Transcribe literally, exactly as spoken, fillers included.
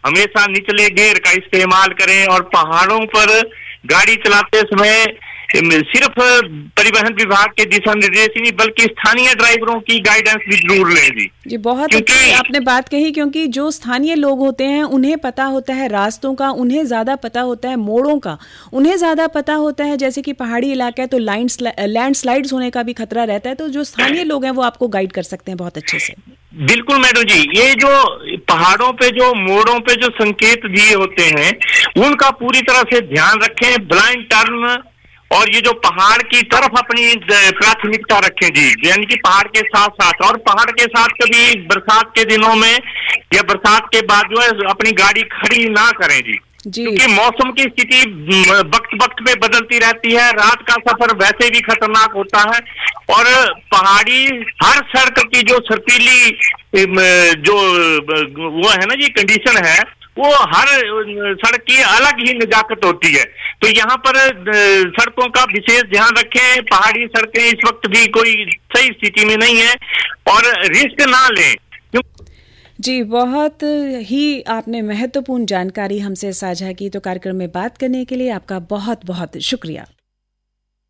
हमेशा निचले गियर का इस्तेमाल करें और पहाड़ों पर गाड़ी चलाते समय सिर्फ परिवहन विभाग के दिशा निर्देश ही नहीं बल्कि स्थानीय ड्राइवरों की गाइडेंस भी जरूर लें जी। जी बहुत अच्छी आपने बात कही, क्योंकि जो स्थानीय लोग होते हैं उन्हें पता होता है रास्तों का, उन्हें ज्यादा पता होता है मोड़ों का, उन्हें ज्यादा पता होता है जैसे कि पहाड़ी इलाका है तो लैंड स्लाइड्स होने का भी खतरा रहता है, तो जो स्थानीय लोग हैं वो आपको गाइड कर सकते हैं बहुत अच्छे से। बिल्कुल मैडम जी, ये जो पहाड़ों पे जो मोड़ों पे जो संकेत दिए होते हैं उनका पूरी तरह से ध्यान रखें, ब्लाइंड टर्न और ये जो पहाड़ की तरफ अपनी प्राथमिकता रखें जी, यानी कि पहाड़ के साथ साथ, और पहाड़ के साथ कभी बरसात के दिनों में या बरसात के बाद जो है अपनी गाड़ी खड़ी ना करें जी, क्योंकि मौसम की स्थिति वक्त वक्त पे बदलती रहती है, रात का सफर वैसे भी खतरनाक होता है और पहाड़ी हर सड़क की जो सर्पीली जो वो है ना जी कंडीशन है वो हर सड़क की अलग ही नजाकत होती है। तो यहाँ पर सड़कों का विशेष ध्यान रखें, पहाड़ी सड़कें इस वक्त भी कोई सही स्थिति में नहीं है और रिस्क ना लें। जी बहुत ही आपने महत्वपूर्ण जानकारी हमसे साझा की, तो कार्यक्रम में बात करने के लिए आपका बहुत बहुत शुक्रिया।